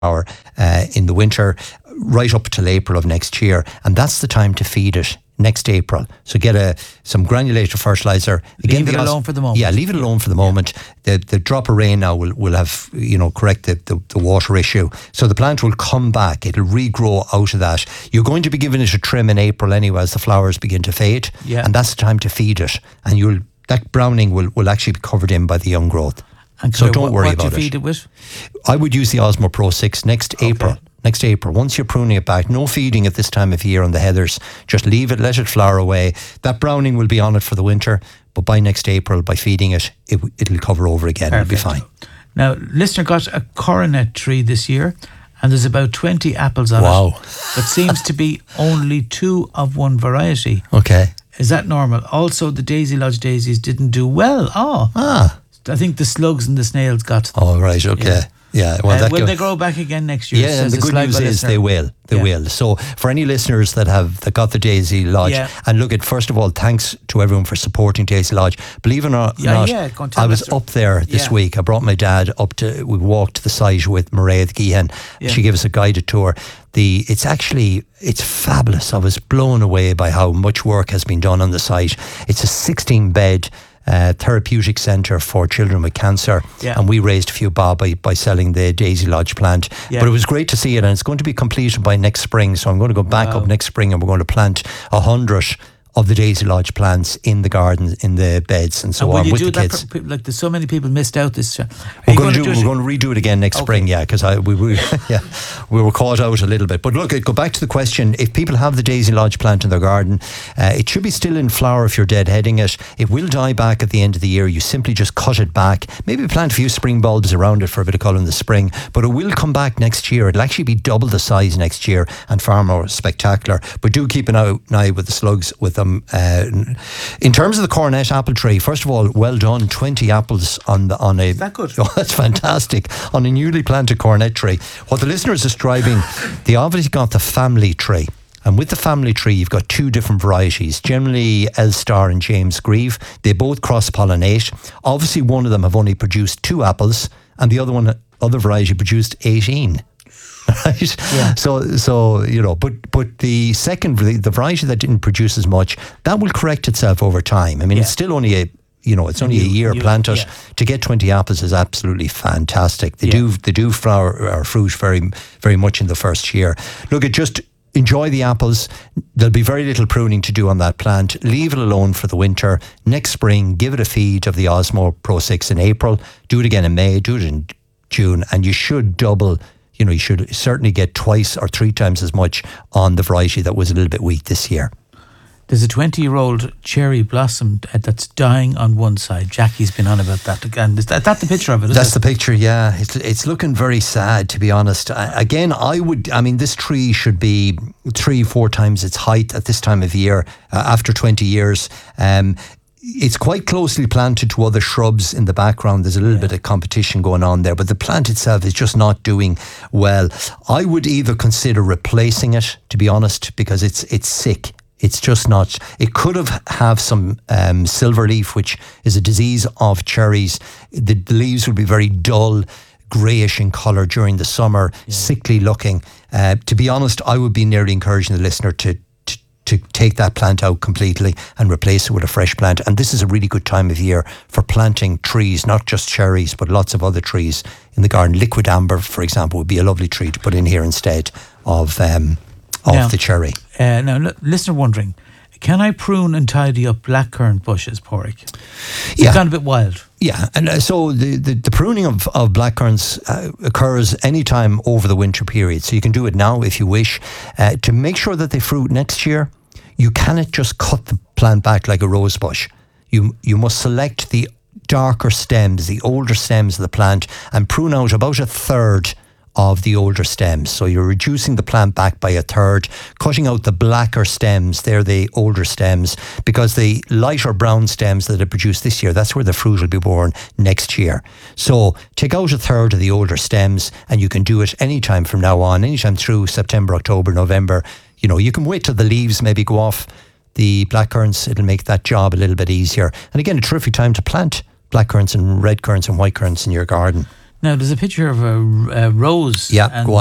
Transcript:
in the winter, right up till April of next year, and that's the time to feed it. Next April. So get some granulated fertiliser. Leave it alone for the moment. Yeah, leave it alone for the moment. The drop of rain now will have, correct the water issue. So the plant will come back. It'll regrow out of that. You're going to be giving it a trim in April anyway as the flowers begin to fade. Yeah. And that's the time to feed it. And that browning will actually be covered in by the young growth. And so don't worry about it. What do you feed it with? I would use the Osmo Pro 6 next April. Next April, once you're pruning it back, no feeding at this time of year on the heathers. Just leave it, let it flower away. That browning will be on it for the winter, but by next April, by feeding it, it'll cover over again. Perfect. It'll be fine. Now, listener got a coronet tree this year, and there's about 20 apples on it. But seems to be only 2 of one variety. Okay. Is that normal? Also, the Daisy Lodge daisies didn't do well. I think the slugs and the snails got them. Oh, right, okay. Yeah, well, will they grow back again next year? Yeah, and the good news is they will. They will. So for any listeners that got the Daisy Lodge, and look at, first of all, thanks to everyone for supporting Daisy Lodge. Believe it or not, I was up there this week. I brought my dad we walked to the site with Mairead Geehan. She gave us a guided tour. It's fabulous. I was blown away by how much work has been done on the site. It's a 16-bed therapeutic centre for children with cancer, and we raised a few bob by selling the Daisy Lodge plant. But it was great to see it, and it's going to be completed by next spring. So I'm going to go back up next spring, and we're going to plant 100 of the Daisy Lodge plants in the garden, in the beds and so on with the kids. There's so many people missed out this. We're going to redo it again next spring, because we were caught out a little bit. But look, go back to the question. If people have the Daisy Lodge plant in their garden, it should be still in flower if you're deadheading it. It will die back at the end of the year. You simply just cut it back. Maybe plant a few spring bulbs around it for a bit of colour in the spring. But it will come back next year. It'll actually be double the size next year and far more spectacular. But do keep an eye with the slugs with them. In terms of the Coronet apple tree, first of all, well done. 20 apples on a. Is that good? Oh, that's fantastic. On a newly planted Coronet tree. What the listener is describing, they obviously got the family tree. And with the family tree, you've got 2 different varieties, generally Elstar and James Grieve. They both cross-pollinate. Obviously, one of them have only produced 2 apples, and the other variety produced 18. Right. Yeah. So but the second, the variety that didn't produce as much, that will correct itself over time. I mean, it's still only a year planted. To get 20 apples is absolutely fantastic. They do flower or fruit very, very much in the first year. Look, just enjoy the apples. There'll be very little pruning to do on that plant. Leave it alone for the winter. Next spring, give it a feed of the Osmo Pro 6 in April. Do it again in May. Do it in June, and you should double. You should certainly get 2 or 3 times as much on the variety that was a little bit weak this year. There's a 20-year-old cherry blossom that's dying on one side. Jackie's been on about that again. Is that the picture of it? That's the picture, yeah. It's looking very sad, to be honest. This tree should be 3-4 times its height at this time of year, after 20 years. It's quite closely planted to other shrubs in the background. There's a little bit of competition going on there, but the plant itself is just not doing well. I would either consider replacing it, to be honest, because it's sick. It's just not. It could have some silver leaf, which is a disease of cherries. The leaves would be very dull, greyish in colour during the summer, sickly looking. To be honest, I would be nearly encouraging the listener to take that plant out completely and replace it with a fresh plant. And this is a really good time of year for planting trees, not just cherries, but lots of other trees in the garden. Liquid amber, for example, would be a lovely tree to put in here instead of the cherry. Now, listener wondering, can I prune and tidy up blackcurrant bushes, Pádraig? Yeah. It's gone a bit wild. Yeah, and so the pruning of blackcurrants occurs anytime over the winter period. So you can do it now if you wish. To make sure that they fruit next year, you cannot just cut the plant back like a rose bush. You must select the darker stems, the older stems of the plant, and prune out about 1/3 of the older stems. So you're reducing the plant back by 1/3, cutting out the blacker stems. They're the older stems, because the lighter brown stems that are produced this year, that's where the fruit will be born next year. So take out 1/3 of the older stems, and you can do it anytime from now on, anytime through September, October, November. You can wait till the leaves maybe go off the blackcurrants. It'll make that job a little bit easier. And again, a terrific time to plant blackcurrants and red currants and white currants in your garden. Now, there's a picture of a rose. Yeah, and go